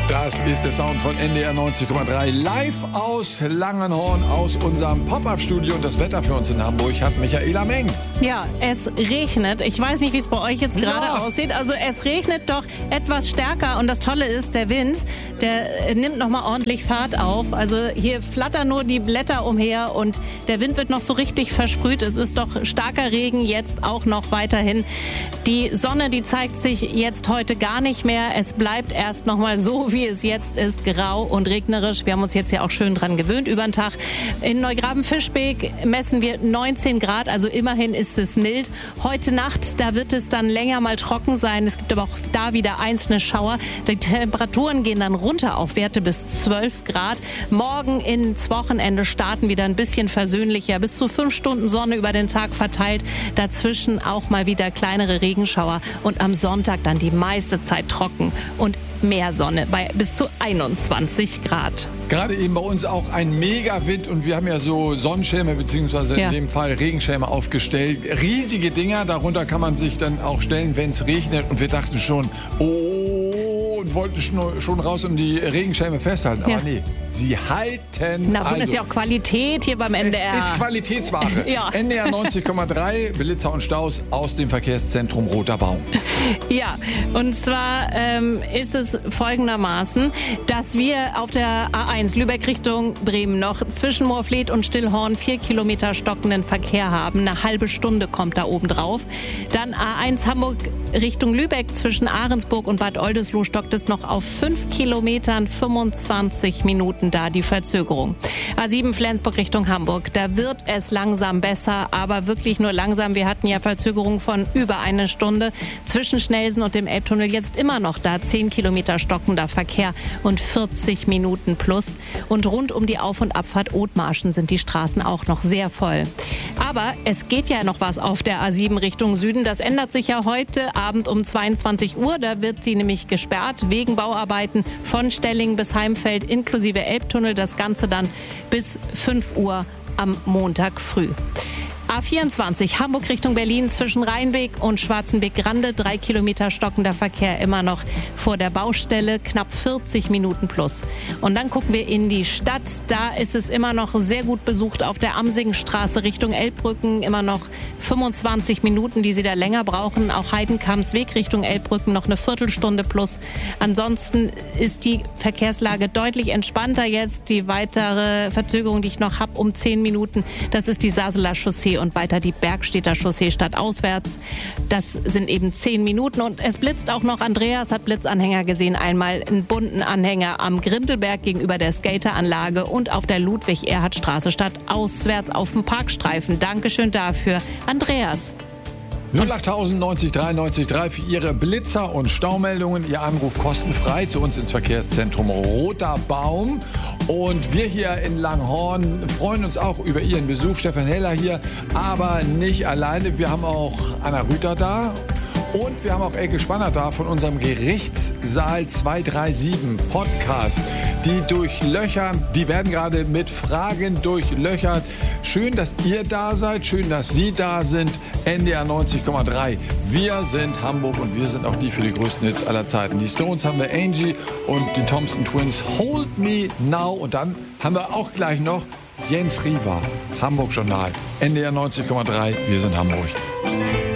Das ist der Sound von NDR 90,3 live aus Langenhorn, aus unserem Pop-Up-Studio. Und das Wetter für uns in Hamburg hat Michaela Meng. Ja, es regnet. Ich weiß nicht, wie es bei euch jetzt gerade aussieht. Also es regnet doch etwas stärker. Und das Tolle ist, der Wind, der nimmt nochmal ordentlich Fahrt auf. Also hier flattern nur die Blätter umher und der Wind wird noch so richtig versprüht. Es ist doch starker Regen jetzt auch noch weiterhin. Die Sonne, die zeigt sich jetzt heute gar nicht mehr. Es bleibt erst nochmal so, wie es jetzt ist, grau und regnerisch. Wir haben uns jetzt ja auch schön dran gewöhnt über den Tag. In Neugraben-Fischbeek messen wir 19 Grad, also immerhin ist es mild. Heute Nacht, da wird es dann länger mal trocken sein. Es gibt aber auch da wieder einzelne Schauer. Die Temperaturen gehen dann runter auf Werte bis 12 Grad. Morgen ins Wochenende starten wieder ein bisschen versöhnlicher. Bis zu 5 Stunden Sonne über den Tag verteilt. Dazwischen auch mal wieder kleinere Regenschauer. Und am Sonntag dann die meiste Zeit trocken und mehr Sonne bei bis zu 21 Grad. Gerade eben bei uns auch ein Megawind und wir haben ja so Sonnenschirme bzw. in dem Fall Regenschirme aufgestellt. Riesige Dinger, darunter kann man sich dann auch stellen, wenn es regnet. Und wir dachten schon, und wollten schon raus und die Regenschirme festhalten. Aber nee, sie halten. Na, und ist ja auch Qualität hier beim NDR. Es ist Qualitätsware. NDR 90,3, Blitzer und Staus aus dem Verkehrszentrum Roter Baum. Ja, und zwar ist es folgendermaßen, dass wir auf der A1 Lübeck Richtung Bremen noch zwischen Moorfleet und Stillhorn 4 Kilometer stockenden Verkehr haben. Eine halbe Stunde kommt da oben drauf. Dann A1 Hamburg Richtung Lübeck zwischen Ahrensburg und Bad Oldesloe stockt es noch auf 5 Kilometern 25 Minuten da die Verzögerung. A7 Flensburg Richtung Hamburg, da wird es langsam besser, aber wirklich nur langsam. Wir hatten ja Verzögerung von über eine Stunde. Zwischen Schnellsen und dem Elbtunnel jetzt immer noch da 10 Kilometer stockender Verkehr und 40 Minuten plus. Und rund um die Auf- und Abfahrt Othmarschen sind die Straßen auch noch sehr voll. Aber es geht ja noch was auf der A7 Richtung Süden. Das ändert sich ja heute Abend um 22 Uhr. Da wird sie nämlich gesperrt wegen Bauarbeiten von Stellingen bis Heimfeld inklusive Elbtunnel. Das Ganze dann bis 5 Uhr am Montag früh. A24 Hamburg Richtung Berlin zwischen Rheinweg und Schwarzenbeck-Grande 3 Kilometer stockender Verkehr immer noch vor der Baustelle, knapp 40 Minuten plus. Und dann gucken wir in die Stadt, da ist es immer noch sehr gut besucht auf der Amsingenstraße Richtung Elbbrücken, immer noch 25 Minuten, die Sie da länger brauchen. Auch Heidenkampsweg Richtung Elbbrücken noch eine Viertelstunde plus. Ansonsten ist die Verkehrslage deutlich entspannter jetzt. Die weitere Verzögerung, die ich noch habe, um 10 Minuten, das ist die Saseler Chaussee und weiter die Bergstädter Chaussee stadtauswärts. Das sind eben 10 Minuten und es blitzt auch noch. Andreas hat Blitzanhänger gesehen. Einmal einen bunten Anhänger am Grindelberg gegenüber der Skateranlage und auf der Ludwig-Erhard-Straße stadtauswärts auf dem Parkstreifen. Dankeschön dafür, Andreas. 08000 90 93 3 für Ihre Blitzer- und Staumeldungen. Ihr Anruf kostenfrei zu uns ins Verkehrszentrum Roter Baum. Und wir hier in Langhorn freuen uns auch über Ihren Besuch. Stefan Heller hier, aber nicht alleine. Wir haben auch Anna Rüther da. Und wir haben auch Elke Spanner da von unserem Gerichtssaal 237 Podcast. Die durchlöchern, die werden gerade mit Fragen durchlöchert. Schön, dass ihr da seid, schön, dass Sie da sind. NDR 90,3. Wir sind Hamburg und wir sind auch die für die größten Hits aller Zeiten. Die Stones haben wir Angie und die Thompson Twins Hold Me Now. Und dann haben wir auch gleich noch Jens Riva, Hamburg Journal. NDR 90,3. Wir sind Hamburg.